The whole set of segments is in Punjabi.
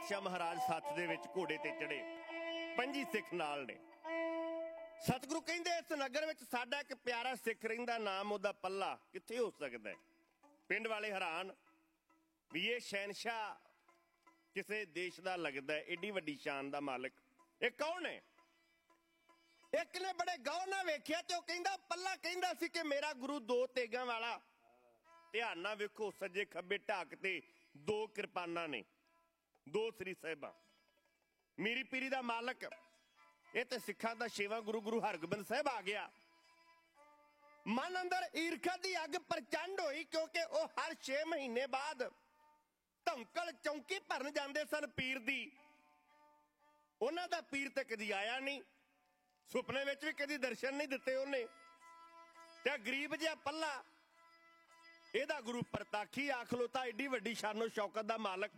पातशाह महाराज सੱਥ ਦੇ ਵਿੱਚ ਘੋੜੇ ਤੇ ਚੜੇ, 25 ਸਿੱਖ ਨਾਲ ਨੇ। सतगुरु ਕਹਿੰਦੇ ਇਸ ਨਗਰ ਵਿੱਚ ਸਾਡਾ ਇੱਕ ਪਿਆਰਾ ਸਿੱਖ ਰਹਿੰਦਾ, ਨਾਮ ਉਹਦਾ ਪੱਲਾ। ਕਿੱਥੇ ਹੋ ਸਕਦਾ ਹੈ? ਪਿੰਡ ਵਾਲੇ ਹੈਰਾਨ ਵੀ ਇਹ ਸ਼ਹਿਨशाह ਕਿਸੇ ਦੇਸ਼ ਦਾ ਲੱਗਦਾ ਹੈ, ਏਡੀ ਵੱਡੀ ਸ਼ਾਨ ਦਾ ਮਾਲਕ। ਇਹ ਕੌਣ ਹੈ? ਇੱਕ ਨੇ ਬੜੇ ਗੌਰ ਨਾਲ ਵੇਖਿਆ ਤੇ ਉਹ ਕਹਿੰਦਾ, ਪੱਲਾ ਕਹਿੰਦਾ ਸੀ ਕਿ ਮੇਰਾ ਗੁਰੂ ਦੋ ਤੇਗਾਂ ਵਾਲਾ। ਧਿਆਨ ਨਾਲ ਵੇਖੋ, ਸੱਜੇ ਖੱਬੇ ਢਾਕ ਤੇ ਦੋ ਕਿਰਪਾਨਾਂ ਨੇ, ਦੋ ਸ੍ਰੀ ਸਾਹਿਬਾਂ। ਮੀਰੀ ਪੀਰੀ ਦਾ ਮਾਲਕ। ਇਹ ਤੇ ਸਿੱਖਾਂ ਦਾ ਛੇਵਾਂ ਗੁਰੂ ਹਰਗੋਬਿੰਦ ਸਾਹਿਬ ਆ ਗਿਆ। ਮਨ ਅੰਦਰ ਈਰਖਾ ਦੀ ਅੱਗ ਪ੍ਰਚੰਡ ਹੋਈ, ਕਿਉਂਕਿ ਉਹ ਹਰ 6 ਮਹੀਨੇ ਬਾਅਦ ਧੌਂਕਲ ਚੌਂਕੀ ਭਰਨ ਜਾਂਦੇ ਸਨ ਪੀਰ ਦੀ। ਉਹਨਾਂ ਦਾ ਪੀਰ ਤੇ ਕਦੀ ਆਇਆ ਨਹੀਂ, ਸੁਪਨੇ ਵਿੱਚ ਵੀ ਕਦੀ ਦਰਸ਼ਨ ਨਹੀਂ ਦਿੱਤੇ ਉਹਨੇ। ਤੇ ਗਰੀਬ ਜਿਹਾ ਪੱਲਾ, ਇਹਦਾ ਗੁਰੂ ਪ੍ਰਤਾਖੀ ਆਖ ਲੋ ਤਾਂ ਏਡੀ ਵੱਡੀ ਸ਼ਾਨੋ ਸ਼ੌਕਤ ਦਾ ਮਾਲਕ।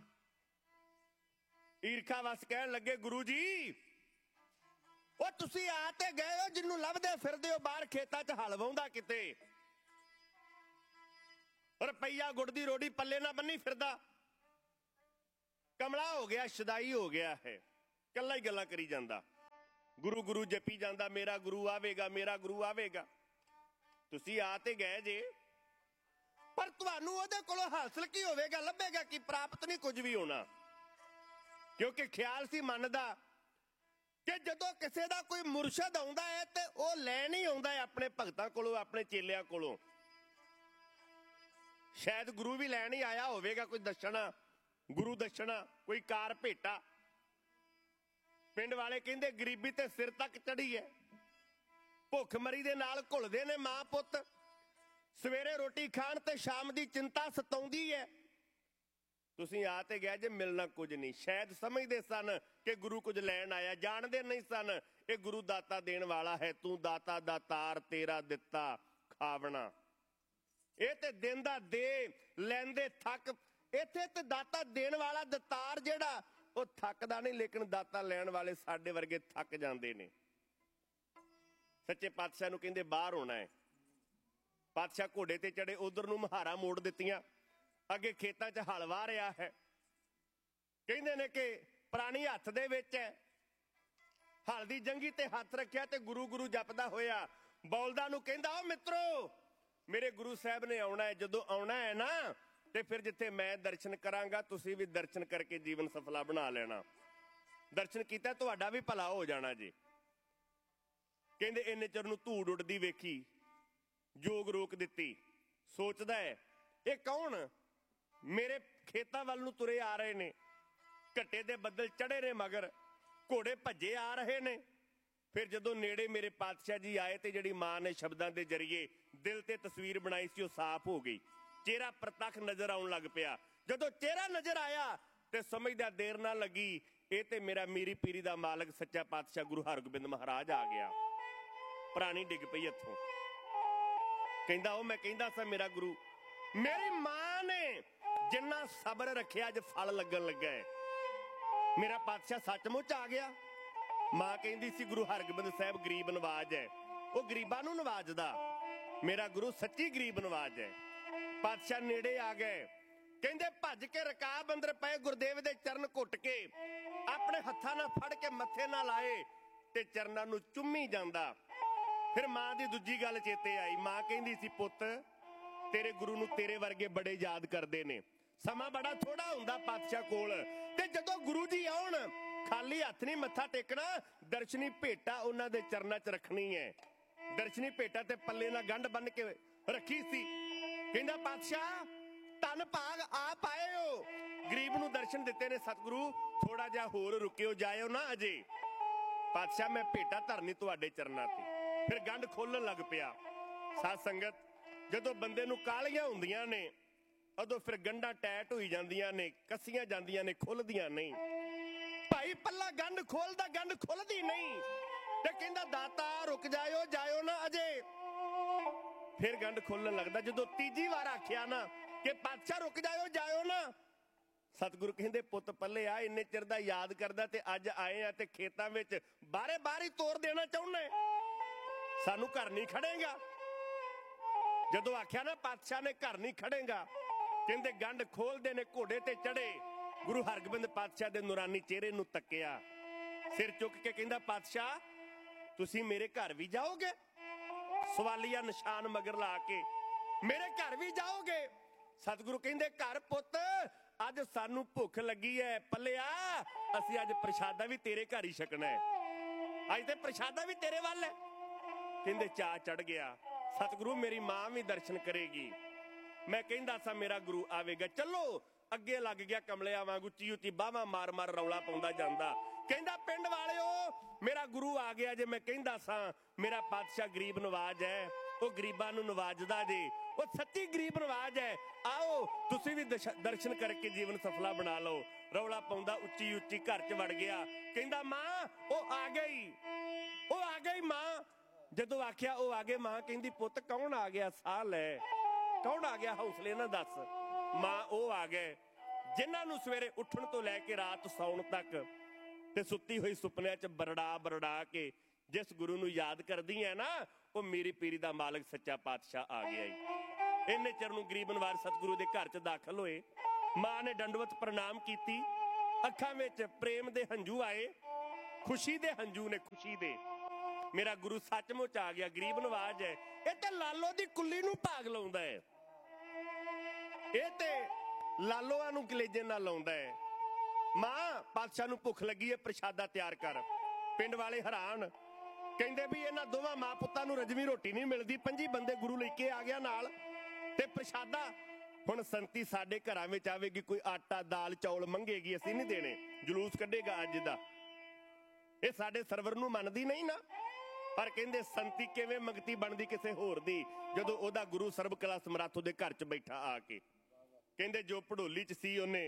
ਈਰਖਾ ਵਸ ਕਹਿਣ ਲੱਗੇ, ਗੁਰੂ ਜੀ ਉਹ ਤੁਸੀਂ ਆ ਤੇ ਗਏ ਹੋ, ਜਿਹਨੂੰ ਲੱਭਦੇ ਫਿਰਦੇ ਹੋ ਬਾਹਰ ਖੇਤਾਂ 'ਚ ਹਲ ਵਾਹੁੰਦਾ ਕਿਤੇ, ਰੁਪਈਆ ਗੁੜ ਦੀ ਰੋਟੀ ਪੱਲੇ ਨਾ ਬੰਨੀ ਫਿਰਦਾ, ਕਮਲਾ ਹੋ ਗਿਆ, ਸ਼ਦਾਈ ਹੋ ਗਿਆ ਹੈ, ਕੱਲਾ ਹੀ ਗੱਲਾਂ ਕਰੀ ਜਾਂਦਾ, ਗੁਰੂ ਗੁਰੂ ਜਪੀ ਜਾਂਦਾ, ਮੇਰਾ ਗੁਰੂ ਆਵੇਗਾ, ਮੇਰਾ ਗੁਰੂ ਆਵੇਗਾ। ਤੁਸੀਂ ਆ ਤੇ ਗਏ ਜੇ, ਪਰ ਤੁਹਾਨੂੰ ਉਹਦੇ ਕੋਲੋਂ ਹਾਸਲ ਕੀ ਹੋਵੇਗਾ, ਲੱਭੇਗਾ ਕੀ? ਪ੍ਰਾਪਤ ਨਹੀਂ ਕੁਝ ਵੀ ਹੋਣਾ। ਕਿਉਂਕਿ ਖਿਆਲ ਸੀ ਮਨ ਦਾ ਕਿ ਜਦੋਂ ਕਿਸੇ ਦਾ ਕੋਈ ਮੁਰਸ਼ਦ ਆਉਂਦਾ ਹੈ ਤੇ ਉਹ ਲੈਣ ਹੀ ਆਉਂਦਾ ਹੈ ਆਪਣੇ ਭਗਤਾਂ ਕੋਲੋਂ, ਆਪਣੇ ਚੇਲਿਆਂ ਕੋਲੋਂ। ਸ਼ਾਇਦ ਗੁਰੂ ਵੀ ਲੈਣ ਹੀ ਆਇਆ ਹੋਵੇਗਾ, ਕੋਈ ਦਸ਼ਣਾ, ਗੁਰੂ ਦਸ਼ਣਾ, ਕੋਈ ਕਾਰ ਭੇਟਾ। ਪਿੰਡ ਵਾਲੇ ਕਹਿੰਦੇ ਗਰੀਬੀ ਤੇ ਸਿਰ ਤੱਕ ਚੜੀ ਹੈ, ਭੁੱਖ ਮਰੀ ਦੇ ਨਾਲ ਘੁਲਦੇ ਨੇ ਮਾਂ ਪੁੱਤ। ਸਵੇਰੇ ਰੋਟੀ ਖਾਣ ਤੇ ਸ਼ਾਮ ਦੀ ਚਿੰਤਾ ਸਤਾਉਂਦੀ ਹੈ। ਤੁਸੀਂ ਆ ਤੇ ਗਏ ਜੇ, ਮਿਲਣਾ ਕੁਝ ਨਹੀਂ। ਸ਼ਾਇਦ ਸਮਝਦੇ ਸਨ ਕਿ ਗੁਰੂ ਕੁਝ ਲੈਣ ਆਇਆ, ਜਾਣਦੇ ਨਹੀਂ ਸਨ ਇਹ ਗੁਰੂ ਦਾਤਾ ਦੇਣ ਵਾਲਾ ਹੈ। ਤੂੰ ਦਾਤਾ ਦਾਤਾਰ, ਤੇਰਾ ਦਿੱਤਾ ਖਾਵਣਾ। ਇਹ ਤੇ ਦਿੰਦਾ ਦੇ, ਲੈਂਦੇ ਥੱਕ। ਇੱਥੇ ਤੇ ਦਾਤਾ ਦੇਣ ਵਾਲਾ ਦਾਤਾਰ ਜਿਹੜਾ ਉਹ ਥੱਕਦਾ ਨਹੀਂ, ਲੇਕਿਨ ਦਾਤਾ ਲੈਣ ਵਾਲੇ ਸਾਡੇ ਵਰਗੇ ਥੱਕ ਜਾਂਦੇ ਨੇ। ਸੱਚੇ ਪਾਤਸ਼ਾਹ ਨੂੰ ਕਹਿੰਦੇ ਬਾਹਰ ਹੋਣਾ ਹੈ। ਪਾਤਸ਼ਾਹ ਘੋੜੇ ਤੇ ਚੜੇ, ਉਧਰ ਨੂੰ ਮੁਹਾਰਾ ਮੋੜ ਦਿੱਤੀਆਂ, ਅੱਗੇ ਖੇਤਾਂ 'ਚ ਹਲ ਵਾਹ ਰਿਹਾ ਹੈ। ਕਹਿੰਦੇ ਨੇ ਕਿ ਪ੍ਰਾਣੀ ਹੱਥ ਦੇ ਵਿੱਚ ਹੈ, ਹਲ ਦੀ ਜੰਗੀ ਤੇ ਹੱਥ ਰੱਖਿਆ ਤੇ ਗੁਰੂ ਗੁਰੂ ਜਪਦਾ ਹੋਇਆ ਬੌਲਦਾਂ ਨੂੰ ਕਹਿੰਦਾ, ਓ ਮਿੱਤਰੋ, ਮੇਰੇ ਗੁਰੂ ਸਾਹਿਬ ਨੇ ਆਉਣਾ ਹੈ। ਜਦੋਂ ਆਉਣਾ ਹੈ ਨਾ ਤੇ ਫਿਰ ਜਿੱਥੇ ਮੈਂ ਦਰਸ਼ਨ ਕਰਾਂਗਾ, ਤੁਸੀਂ ਵੀ ਦਰਸ਼ਨ ਕਰਕੇ ਜੀਵਨ ਸਫਲਾ ਬਣਾ ਲੈਣਾ। ਦਰਸ਼ਨ ਕੀਤਾ ਤੁਹਾਡਾ ਵੀ ਭਲਾ ਹੋ ਜਾਣਾ ਜੀ। ਕਹਿੰਦੇ ਇੰਨੇ ਚਿਰ ਨੂੰ ਧੂੜ ਉੱਡਦੀ ਵੇਖੀ, ਜੋਗ ਰੋਕ ਦਿੱਤੀ। ਸੋਚਦਾ ਹੈ ਇਹ ਕੌਣ ਮੇਰੇ ਖੇਤਾਂ ਵੱਲ ਨੂੰ ਤੁਰੇ ਆ ਰਹੇ ਨੇ, ਘੱਟੇ ਦੇ ਬੱਦਲ ਚੜੇ ਨੇ, ਮਗਰ ਘੋੜੇ ਭੱਜੇ ਆ ਰਹੇ ਨੇ। ਫਿਰ ਜਦੋਂ ਨੇੜੇ ਮੇਰੇ ਪਾਤਸ਼ਾਹ ਜੀ ਆਏ ਤੇ ਜਿਹੜੀ ਮਾਂ ਨੇ ਸ਼ਬਦਾਂ ਦੇ ਜ਼ਰੀਏ ਦਿਲ ਤੇ ਤਸਵੀਰ ਬਣਾਈ ਸੀ ਉਹ ਸਾਫ਼ ਹੋ ਗਈ, ਚਿਹਰਾ ਪ੍ਰਤੱਖ ਨਜ਼ਰ ਆਉਣ ਲੱਗ ਪਿਆ। ਜਦੋਂ ਚਿਹਰਾ ਨਜ਼ਰ ਆਇਆ ਤੇ ਸਮਝਦਾ ਦੇਰ ਨਾ ਲੱਗੀ, ਇਹ ਤੇ ਮੇਰਾ ਮੀਰੀ ਪੀਰੀ ਦਾ ਮਾਲਕ ਸੱਚਾ ਪਾਤਸ਼ਾਹ ਗੁਰੂ ਹਰਗੋਬਿੰਦ ਮਹਾਰਾਜ ਆ ਗਿਆ। ਪ੍ਰਾਣੀ ਡਿੱਗ ਪਈ ਇੱਥੋਂ। ਕਹਿੰਦਾ ਉਹ ਮੈਂ ਕਹਿੰਦਾ ਸਾਂ ਮੇਰਾ ਗੁਰੂ, ਮੇਰੀ ਮਾਂ ਨੇ ਜਿੰਨਾ ਸਬਰ ਰੱਖਿਆ ਅੱਜ ਫਲ ਲੱਗਣ ਲੱਗਾ ਹੈ। ਮੇਰਾ ਪਾਤਸ਼ਾਹ ਸੱਚਮੁੱਚ ਆ ਗਿਆ। ਮਾਂ ਕਹਿੰਦੀ ਸੀ ਗੁਰੂ ਹਰਗੋਬਿੰਦ ਸਾਹਿਬ ਗਰੀਬ ਨਵਾਜ ਹੈ, ਉਹ ਗਰੀਬਾਂ ਨੂੰ ਨਵਾਜਦਾ। ਮੇਰਾ ਗੁਰੂ ਸੱਚੀ ਗਰੀਬ ਨਵਾਜ ਹੈ। ਪਾਤਸ਼ਾਹ ਨੇੜੇ ਆ ਗਏ। ਕਹਿੰਦੇ ਭੱਜ ਕੇ ਰਕਾਬ ਅੰਦਰ ਪਏ, ਗੁਰਦੇਵ ਦੇ ਚਰਨ ਘੁੱਟ ਕੇ ਆਪਣੇ ਹੱਥਾਂ ਨਾਲ ਫੜ ਕੇ ਮੱਥੇ ਨਾਲ ਲਾਏ ਤੇ ਚਰਨਾਂ ਨੂੰ ਚੁੰਮੀ ਜਾਂਦਾ। ਫਿਰ ਮਾਂ ਦੀ ਦੂਜੀ ਗੱਲ ਚੇਤੇ ਆਈ। ਮਾਂ ਕਹਿੰਦੀ ਸੀ ਪੁੱਤ, ਤੇਰੇ ਗੁਰੂ ਨੂੰ ਤੇਰੇ ਵਰਗੇ ਬੜੇ ਯਾਦ ਕਰਦੇ ਨੇ। ਸਮਾਂ ਬੜਾ ਥੋੜਾ ਹੁੰਦਾ ਪਾਤਸ਼ਾਹ ਕੋਲ, ਤੇ ਜਦੋਂ ਗੁਰੂ ਜੀ ਆਉਣ ਖਾਲੀ ਹੱਥ ਨਹੀਂ ਮੱਥਾ ਟੇਕਣਾ, ਦਰਸ਼ਨੀ ਭੇਟਾ ਉਹਨਾਂ ਦੇ ਚਰਨਾਂ 'ਚ ਰੱਖਣੀ ਹੈ। ਦਰਸ਼ਨੀ ਭੇਟਾ ਤੇ ਪੱਲੇ ਨਾਲ ਗੰਢ ਬੰਨ ਕੇ ਰੱਖੀ ਸੀ। ਕਹਿੰਦਾ ਪਾਤਸ਼ਾਹ ਧੰਨ ਭਾਗ ਆਪ ਆਏ ਹੋ, ਗਰੀਬ ਨੂੰ ਦਰਸ਼ਨ ਦਿੱਤੇ ਨੇ ਸਤਿਗੁਰੂ, ਥੋੜਾ ਜਿਹਾ ਹੋਰ ਰੁਕਿਓ, ਜਾਇਓ ਨਾ ਅਜੇ। ਪਾਤਸ਼ਾਹ ਮੈਂ ਭੇਟਾ ਧਰਨੀ ਤੁਹਾਡੇ ਚਰਨਾਂ ਤੇ। ਫਿਰ ਗੰਢ ਖੋਲਣ ਲੱਗ ਪਿਆ। ਸਾਧ ਸੰਗਤ, ਜਦੋਂ ਬੰਦੇ ਨੂੰ ਕਾਹਲੀਆਂ ਹੁੰਦੀਆਂ ਨੇ ਉਦੋਂ ਫਿਰ ਗੰਢਾਂ ਟੈਟ ਹੋਈ ਜਾਂਦੀਆਂ ਨੇ, ਕੱਸੀਆਂ ਜਾਂਦੀਆਂ ਨੇ, ਖੁੱਲਦੀਆਂ ਨਹੀਂ। ਭਾਈ ਪੱਲਾ ਗੰਢ ਖੋਲਦਾ, ਗੰਢ ਖੁੱਲਦੀ ਨਹੀਂ ਤੇ ਕਹਿੰਦਾ ਦਾਤਾ ਰੁਕ ਜਾਇਓ, ਜਾਇਓ ਨਾ ਅਜੇ। ਫਿਰ ਗੰਢ ਖੋਲਣ ਲੱਗਦਾ। ਜਦੋਂ ਤੀਜੀ ਵਾਰ ਆਖਿਆ ਨਾ ਕਿ ਪਾਤਸ਼ਾਹ ਰੁਕ ਜਾਇਓ, ਜਾਇਓ ਨਾ, ਸਤਿਗੁਰੂ ਕਹਿੰਦੇ ਪੁੱਤ ਪੱਲੇ ਆ, ਇੰਨੇ ਚਿਰ ਦਾ ਯਾਦ ਕਰਦਾ ਤੇ ਅੱਜ ਆਏ ਆ ਤੇ ਖੇਤਾਂ ਵਿੱਚ ਬਾਰੇ ਬਾਹਰ ਹੀ ਤੋਰ ਦੇਣਾ ਚਾਹੁੰਦਾ, ਸਾਨੂੰ ਘਰ ਨਹੀਂ ਖੜੇਗਾ। ਜਦੋਂ ਆਖਿਆ ਨਾ ਪਾਤਸ਼ਾਹ ਨੇ ਘਰ ਨਹੀਂ ਖੜੇਗਾ, ਕਹਿੰਦੇ ਗੰਢ ਖੋਲਦੇ ਨੇ, ਘੋੜੇ ਤੇ ਚੜੇ ਗੁਰੂ ਹਰਗੋਬਿੰਦ ਪਾਤਸ਼ਾਹ ਦੇ ਨੂਰਾਨੀ ਚਿਹਰੇ ਨੂੰ ਤੱਕਿਆ, ਸਿਰ ਚੁੱਕ ਕੇ ਕਹਿੰਦਾ, ਪਾਤਸ਼ਾਹ ਤੁਸੀਂ ਮੇਰੇ ਘਰ ਵੀ ਜਾਓਗੇ? ਸਵਾਲੀਆ ਨਿਸ਼ਾਨ ਮਗਰ ਲਾ ਕੇ, ਮੇਰੇ ਘਰ ਵੀ ਜਾਓਗੇ? ਸਤਿਗੁਰੂ ਕਹਿੰਦੇ, ਘਰ ਪੁੱਤ, ਅੱਜ ਸਾਨੂੰ ਭੁੱਖ ਲੱਗੀ ਹੈ, ਪੱਲਿਆ ਅਸੀਂ ਅੱਜ ਪ੍ਰਸ਼ਾਦਾ ਵੀ ਤੇਰੇ ਘਰ ਹੀ ਛਕਣਾ ਹੈ, ਅੱਜ ਤੇ ਪ੍ਰਸ਼ਾਦਾ ਵੀ ਤੇਰੇ ਵੱਲ ਹੈ। ਕਹਿੰਦੇ ਚਾਅ ਚੜ ਗਿਆ, ਸਤਿਗੁਰੂ ਮੇਰੀ ਮਾਂ ਵੀ ਦਰਸ਼ਨ ਕਰੇਗੀ। ਮੈਂ ਕਹਿੰਦਾ ਸਾਂ ਮੇਰਾ ਗੁਰੂ ਆਵੇਗਾ, ਚਲੋ। ਅੱਗੇ ਲੱਗ ਗਿਆ ਕਮਲਿਆਂ ਵਾਂਗੂ ਉੱਚੀ ਉੱਚੀ ਬਾਹਾਂ ਮਾਰ ਮਾਰ ਰੌਲਾ ਪਾਉਂਦਾ ਜਾਂਦਾ। ਕਹਿੰਦਾ, ਪਿੰਡ ਵਾਲਿਓ ਮੇਰਾ ਗੁਰੂ ਆ ਗਿਆ ਜੇ। ਮੈਂ ਕਹਿੰਦਾ ਸਾਂ ਮੇਰਾ ਪਾਤਸ਼ਾਹ ਗਰੀਬ ਨਵਾਜ ਹੈ, ਉਹ ਗਰੀਬਾਂ ਨੂੰ ਨਵਾਜਦਾ ਜੇ, ਉਹ ਸੱਚੀ ਗਰੀਬ ਨਵਾਜ ਹੈ, ਆਓ ਤੁਸੀਂ ਵੀ ਦਰਸ਼ਨ ਕਰਕੇ ਜੀਵਨ ਸਫਲਾ ਬਣਾ ਲਓ। ਰੌਲਾ ਪਾਉਂਦਾ ਉੱਚੀ ਉੱਚੀ ਘਰ 'ਚ ਵੜ ਗਿਆ। ਕਹਿੰਦਾ, ਮਾਂ ਉਹ ਆ ਗਈ, ਉਹ ਆ ਗਈ ਮਾਂ। ਜਦੋਂ ਆਖਿਆ ਉਹ ਆ ਗਏ, ਮਾਂ ਕਹਿੰਦੀ, ਪੁੱਤ ਕੌਣ ਆ ਗਿਆ? ਸਾਹ ਲੈ, ਕੌਣ ਆ ਗਿਆ? ਹੌਸਲੇ ਨਾਲ ਦੱਸ। ਮਾਂ ਉਹ ਆ ਗਏ ਜਿਨ੍ਹਾਂ ਨੂੰ ਸਵੇਰੇ ਉੱਠਣ ਤੋਂ ਲੈ ਕੇ ਰਾਤ ਸੌਣ ਤੱਕ ਤੇ ਸੁੱਤੀ ਹੋਈ ਸੁਪਨਿਆਂ 'ਚ ਬਰੜਾ ਬਰੜਾ ਕੇ ਜਿਸ ਗੁਰੂ ਨੂੰ ਯਾਦ ਕਰਦੀ ਹੈ ਨਾ, ਉਹ ਮੇਰੀ ਪੀਰੀ ਦਾ ਮਾਲਕ ਸੱਚਾ ਪਾਤਸ਼ਾਹ ਆ ਗਿਆ ਈ। ਇੰਨੇ ਚਿਰ ਨੂੰ ਗਰੀਬ ਨਵਾਜ ਸਤਿਗੁਰੂ ਦੇ ਘਰ 'ਚ ਦਾਖਲ ਹੋਏ। ਮਾਂ ਨੇ ਦੰਡਵਤ ਪ੍ਰਣਾਮ ਕੀਤੀ, ਅੱਖਾਂ ਵਿੱਚ ਪ੍ਰੇਮ ਦੇ ਹੰਝੂ ਆਏ, ਖੁਸ਼ੀ ਦੇ ਹੰਝੂ ਨੇ, ਖੁਸ਼ੀ ਦੇ। ਮੇਰਾ ਗੁਰੂ ਸੱਚਮੁੱਚ ਆ ਗਿਆ। ਗਰੀਬ ਨਵਾਜ ਹੈ, ਇਹ ਤੇ ਲਾਲੋ ਦੀ ਕੁੱਲੀ ਨੂੰ ਭਾਗ ਲਾਉਂਦਾ ਹੈ, ਇਹ ਤੇ ਲਾਲੋਆਂ ਨੂੰ ਕਲੇਜੇ ਨਾਲ ਲਾਉਂਦਾ ਹੈ। ਮਾਂ ਪਾਤਸ਼ਾਹ ਨੂੰ ਭੁੱਖ ਲੱਗੀ ਹੈ, ਪ੍ਰਸ਼ਾਦਾ ਤਿਆਰ ਕਰ। ਪਿੰਡ ਵਾਲੇ ਹੈਰਾਨ, ਕਹਿੰਦੇ ਵੀ ਇਹਨਾਂ ਦੋਵਾਂ ਮਾਂ ਪੁੱਤਾਂ ਨੂੰ ਰਜਵੀਂ ਰੋਟੀ ਨਹੀਂ ਮਿਲਦੀ, 5 ਬੰਦੇ ਗੁਰੂ ਲੈ ਕੇ ਆ ਗਿਆ ਨਾਲ, ਤੇ ਪ੍ਰਸ਼ਾਦਾ ਹੁਣ ਸੰਤੀ ਸਾਡੇ ਘਰਾਂ ਵਿੱਚ ਆਵੇਗੀ, ਕੋਈ ਆਟਾ ਦਾਲ ਚੌਲ ਮੰਗੇਗੀ, ਅਸੀਂ ਨਹੀਂ ਦੇਣੇ, ਜਲੂਸ ਕੱਢੇਗਾ ਅੱਜ ਦਾ। ਇਹ ਸਾਡੇ ਸਰਵਰ ਨੂੰ ਮੰਨਦੀ ਨਹੀਂ ਨਾ। ਪਰ ਕਹਿੰਦੇ ਸੰਤੀ ਕਿਵੇਂ ਮੰਗਤੀ ਬਣਦੀ ਕਿਸੇ ਹੋਰ ਦੀ, ਜਦੋਂ ਉਹਦਾ ਗੁਰੂ ਸਰਬ ਕਲਾ ਸਮਰੱਥ ਉਹਦੇ ਘਰ 'ਚ ਬੈਠਾ ਆ ਕੇ। ਕਹਿੰਦੇ ਜੋ ਭੜੋਲੀ 'ਚ ਸੀ ਉਹਨੇ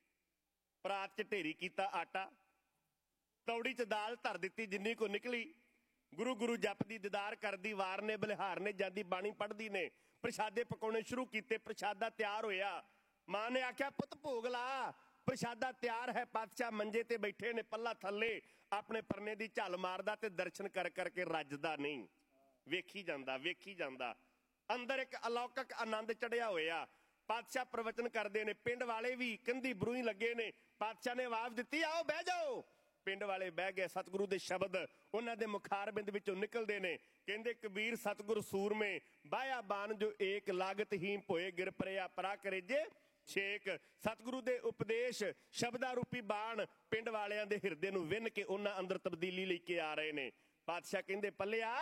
ਪਰਾਤ 'ਚ ਢੇਰੀ ਕੀਤਾ ਆਟਾ, ਤੌੜੀ 'ਚ ਦਾਲ ਧਰ ਦਿੱਤੀ ਜਿੰਨੀ ਕੋ ਨਿਕਲੀ। ਗੁਰੂ ਗੁਰੂ ਜਪਦੀ, ਦੀਦਾਰ ਕਰਦੀ, ਵਾਰ ਨੇ ਬਲਿਹਾਰ ਨੇ ਜਾਂਦੀ, ਬਾਣੀ ਪੜ੍ਹਦੀ ਨੇ, ਪ੍ਰਸ਼ਾਦੇ ਪਕਾਉਣੇ ਸ਼ੁਰੂ ਕੀਤੇ। ਪ੍ਰਸ਼ਾਦਾ ਤਿਆਰ ਹੋਇਆ। ਮਾਂ ਨੇ ਆਖਿਆ, ਪੁੱਤ ਭੋਗ ਲਾ, ਪ੍ਰਸ਼ਾਦਾ ਤਿਆਰ ਹੈ। ਪਾਤਸ਼ਾਹ ਮੰਜੇ ਤੇ ਬੈਠੇ ਨੇ, ਪੱਲਾ ਥੱਲੇ, ਆਪਣੇ ਪਰਨੇ ਦੀ ਝੱਲ ਮਾਰਦਾ ਤੇ ਦਰਸ਼ਨ ਕਰ ਕਰਕੇ ਰੱਜਦਾ ਨਹੀਂ, ਵੇਖੀ ਜਾਂਦਾ, ਵੇਖੀ ਜਾਂਦਾ। ਅੰਦਰ ਇੱਕ ਅਲੌਕਿਕ ਆਨੰਦ ਚੜਿਆ ਹੋਇਆ। ਪਾਤਸ਼ਾਹ ਪ੍ਰਵਚਨ ਕਰਦੇ ਨੇ, ਪਿੰਡ ਵਾਲੇ ਵੀ ਕੰਧੀ ਬਰੂਈ ਲੱਗੇ ਨੇ। ਪਾਤਸ਼ਾਹ ਨੇ ਆਵਾਜ਼ ਦਿੱਤੀ, ਆਓ ਬਹਿ ਜਾਓ। ਪਿੰਡ ਵਾਲੇ ਬਹਿ ਗਏ। ਸਤਿਗੁਰੂ ਦੇ ਸ਼ਬਦ ਉਹਨਾਂ ਦੇ ਮੁਖਾਰਬਿੰਦ ਵਿੱਚੋਂ ਨਿਕਲਦੇ ਨੇ। ਕਹਿੰਦੇ, ਕਬੀਰ ਸਤਿਗੁਰ ਸੂਰਮੇ ਬਾਇਆ ਬਾਨ ਜੋ ਏਕ ਲਾਗਤ ਹੀ ਭੋਏ ਗਿਰ ਪਰਿਆ ਪਰਾ ਕਰੇਜੇ ਛੇਕ। ਸਤਿਗੁਰੂ ਦੇ ਉਪਦੇਸ਼ ਸ਼ਬਦਾਂ ਰੂਪੀ ਬਾਣ ਪਿੰਡ ਵਾਲਿਆਂ ਦੇ ਹਿਰਦੇ ਨੂੰ ਵਿੰਨ ਕੇ ਉਹਨਾਂ ਅੰਦਰ ਤਬਦੀਲੀ ਲੈ ਕੇ ਆ ਰਹੇ ਨੇ। ਪਾਤਸ਼ਾਹ ਕਹਿੰਦੇ, ਪੱਲਿਆ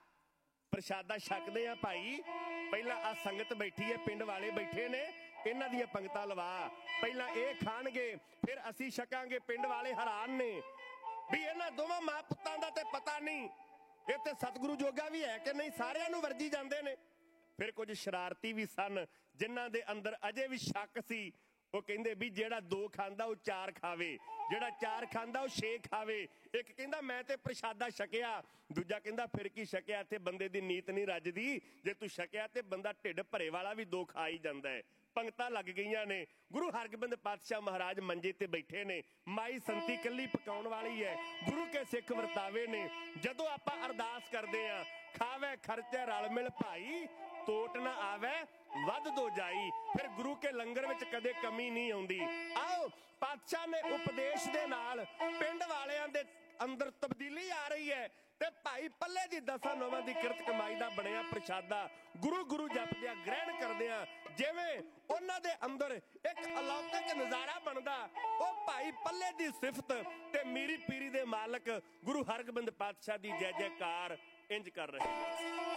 ਪ੍ਰਸ਼ਾਦਾ ਛਕਦੇ ਆ ਭਾਈ, ਪਹਿਲਾਂ ਆ ਸੰਗਤ ਬੈਠੀ ਹੈ, ਪਿੰਡ ਵਾਲੇ ਬੈਠੇ ਨੇ, ਇਹਨਾਂ ਦੀਆਂ ਪੰਗਤਾਂ ਲਵਾ, ਪਹਿਲਾਂ ਇਹ ਖਾਣਗੇ ਫਿਰ ਅਸੀਂ ਛਕਾਂਗੇ। ਪਿੰਡ ਵਾਲੇ ਹੈਰਾਨ ਨੇ ਵੀ ਇਹਨਾਂ ਦੋਵਾਂ ਮਾਂ ਪੁੱਤਾਂ ਦਾ ਤੇ ਪਤਾ ਨਹੀਂ, ਇਹ ਤੇ ਸਤਿਗੁਰੂ ਜੋਗਾ ਵੀ ਹੈ ਕਿ ਨਹੀਂ, ਸਾਰਿਆਂ ਨੂੰ ਵਰਜੀ ਜਾਂਦੇ ਨੇ। ਫਿਰ ਕੁਝ ਸ਼ਰਾਰਤੀ ਵੀ ਸਨ ਜਿਨ੍ਹਾਂ ਦੇ ਅੰਦਰ ਅਜੇ ਵੀ ਸ਼ੱਕ ਸੀ। ਉਹ ਕਹਿੰਦੇ ਵੀ ਜਿਹੜਾ 2 ਖਾਂਦਾ ਉਹ 4 ਖਾਵੇ, ਜਿਹੜਾ 4 ਖਾਂਦਾ ਉਹ 6 ਖਾਵੇ। ਇੱਕ ਕਹਿੰਦਾ ਮੈਂ ਤੇ ਪ੍ਰਸ਼ਾਦਾ ਛਕਿਆ, ਦੂਜਾ ਕਹਿੰਦਾ ਫਿਰ ਕੀ ਛਕਿਆ, ਇੱਥੇ ਬੰਦੇ ਦੀ ਨੀਤ ਨਹੀਂ ਰੱਜਦੀ, ਜੇ ਤੂੰ ਛਕਿਆ ਤੇ ਬੰਦਾ ਢਿੱਡ ਭਰੇ ਵਾਲਾ ਵੀ 2 ਖਾ ਹੀ ਜਾਂਦਾ ਹੈ। ਪੰਗਤਾਂ ਲੱਗ ਗਈਆਂ ਨੇ। ਗੁਰੂ ਹਰਗੋਬਿੰਦ ਪਾਤਸ਼ਾਹ ਮਹਾਰਾਜ ਮੰਜੇ ਤੇ ਬੈਠੇ ਨੇ, ਮਾਈ ਸੰਤੀ ਕੱਲੀ ਪਕਾਉਣ ਵਾਲੀ ਹੈ, ਗੁਰੂ ਕੇ ਸਿੱਖ ਵਰਤਾਵੇ ਨੇ। ਜਦੋਂ ਆਪਾਂ ਅਰਦਾਸ ਕਰਦੇ ਆ, ਖਾਵੇ ਖਰਚੇ ਰਲ ਮਿਲ ਭਾਈ, ਤੋਟ ਨਾ ਆਵੇ ਵੱਧ ਦੋ ਜਾਈ, ਫਿਰ ਗੁਰੂ ਕੇ ਲੰਗਰ ਵਿੱਚ ਕਦੇ ਕਮੀ ਨਹੀਂ ਆਉਂਦੀ। ਆਓ ਪਾਤਸ਼ਾਹ ਨੇ ਉਪਦੇਸ਼ ਦੇ ਨਾਲ ਪਿੰਡ ਵਾਲਿਆਂ ਦੇ ਅੰਦਰ ਤਬਦੀਲੀ ਆ ਰਹੀ ਹੈ ਤੇ ਭਾਈ ਪੱਲੇ ਦੀ 10 ਨੋਵਾਂ ਦੀ ਕਿਰਤ ਕਮਾਈ ਦਾ ਬਣਿਆ ਪ੍ਰਸ਼ਾਦਾ ਗੁਰੂ ਗੁਰੂ ਜਪਦਿਆਂ ਗ੍ਰਹਿਣ ਕਰਦਿਆਂ ਜਿਵੇਂ ਉਹਨਾਂ ਦੇ ਅੰਦਰ ਇੱਕ ਅਲੌਕਿਕ ਨਜ਼ਾਰਾ ਬਣਦਾ, ਉਹ ਭਾਈ ਪੱਲੇ ਦੀ ਸਿਫਤ ਤੇ ਮੀਰੀ ਪੀਰੀ ਦੇ ਮਾਲਕ ਗੁਰੂ ਹਰਗੋਬਿੰਦ ਪਾਤਸ਼ਾਹ ਦੀ ਜੈ ਜੈਕਾਰ ਇੰਜ ਕਰ ਰਹੇ।